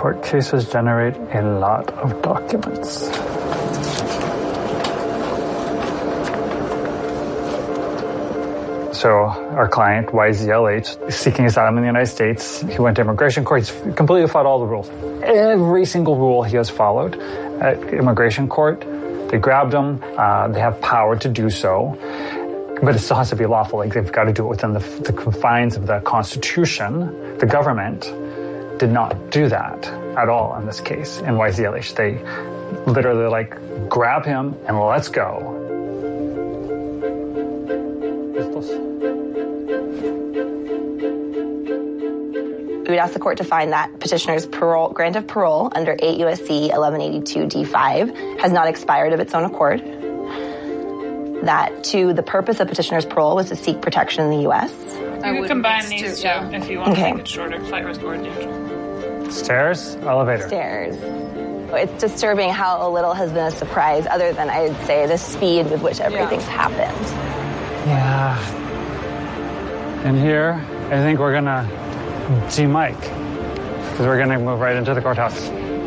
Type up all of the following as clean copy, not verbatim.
Court cases generate a lot of documents. So our client, YZLH, is seeking asylum in the United States. He went to immigration court. He's completely followed all the rules. Every single rule he has followed. At immigration court, they grabbed him. They have power to do so. But it still has to be lawful. Like, they've got to do it within the confines of the Constitution. The government did not do that at all in this case. In YZLH, they literally grab him and let's go. We would ask the court to find that petitioner's grant of parole under 8 U.S.C. 1182 D5 has not expired of its own accord. That the purpose of petitioner's parole was to seek protection in the U.S. You can combine these two if you want to make it shorter. Flight risk coordination. Stairs, elevator. Stairs. It's disturbing how little has been a surprise, other than I'd say the speed with which everything's happened. Yeah. And here, I think we're gonna see Mike, because we're gonna move right into the courthouse.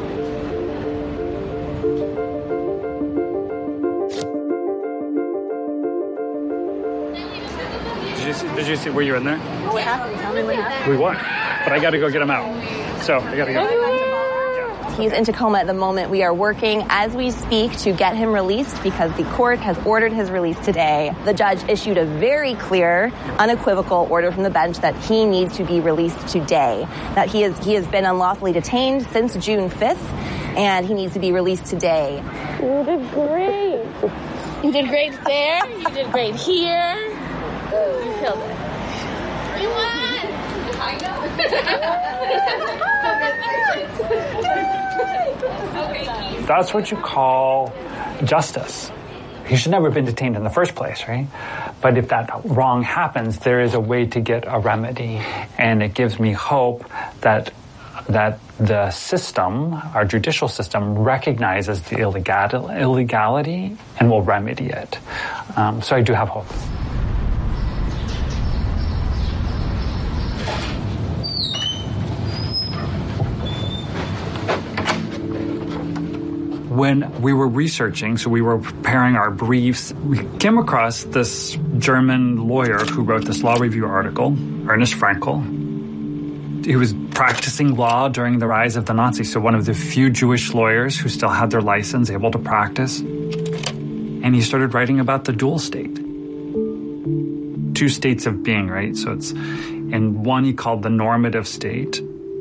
Did you see were you in there? What happened? Tell me what happened. We won, but I gotta go get him out. So I gotta go. He's in Tacoma at the moment. We are working as we speak to get him released because the court has ordered his release today. The judge issued a very clear, unequivocal order from the bench that he needs to be released today. That he has been unlawfully detained since June 5th, and he needs to be released today. You did great. You did great there. You did great here. You killed it. You won! I know. That's what you call justice. He should never have been detained in the first place, right? But if that wrong happens, there is a way to get a remedy. And it gives me hope that the system, our judicial system, recognizes the illegality and will remedy it. So I do have hope. When we were researching, so we were preparing our briefs, we came across this German lawyer who wrote this law review article, Ernest Frankel. He was practicing law during the rise of the Nazis, so one of the few Jewish lawyers who still had their license, able to practice. And he started writing about the dual state. Two states of being, right? So it's, in one he called the normative state.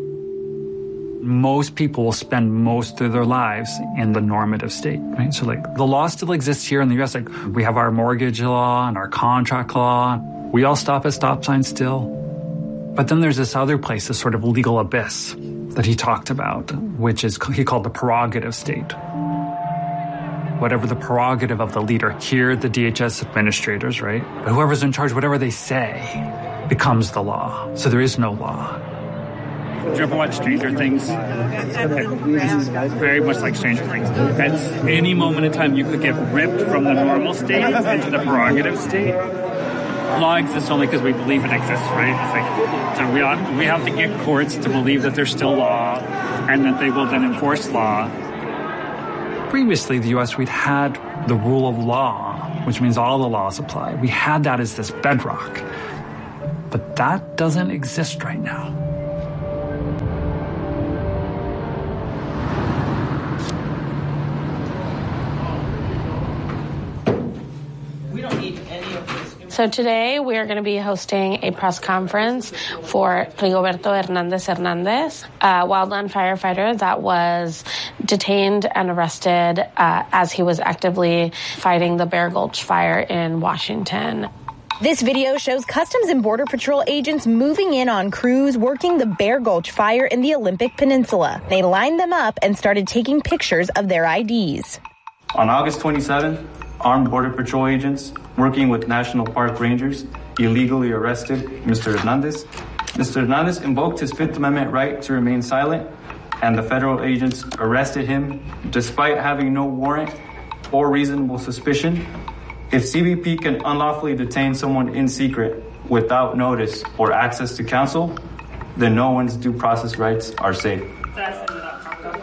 Most people will spend most of their lives in the normative state, right? So the law still exists here in the U.S. We have our mortgage law and our contract law. We all stop at stop signs still. But then there's this other place, this sort of legal abyss that he talked about, which is he called the prerogative state. Whatever the prerogative of the leader, here the DHS administrators, right? But whoever's in charge, whatever they say becomes the law. So there is no law. Did you ever watch Stranger Things? It's very much like Stranger Things. At any moment in time, you could get ripped from the normal state into the prerogative state. Law exists only because we believe it exists, right? It's so we have to get courts to believe that there's still law and that they will then enforce law. Previously, the U.S., we'd had the rule of law, which means all the laws apply. We had that as this bedrock. But that doesn't exist right now. So today we are going to be hosting a press conference for Rigoberto Hernandez, a wildland firefighter that was detained and arrested as he was actively fighting the Bear Gulch fire in Washington. This video shows Customs and Border Patrol agents moving in on crews working the Bear Gulch fire in the Olympic Peninsula. They lined them up and started taking pictures of their IDs. On August 27th, armed Border Patrol agents working with National Park Rangers illegally arrested Mr. Hernandez. Mr. Hernandez invoked his Fifth Amendment right to remain silent, and the federal agents arrested him despite having no warrant or reasonable suspicion. If CBP can unlawfully detain someone in secret without notice or access to counsel, then no one's due process rights are safe.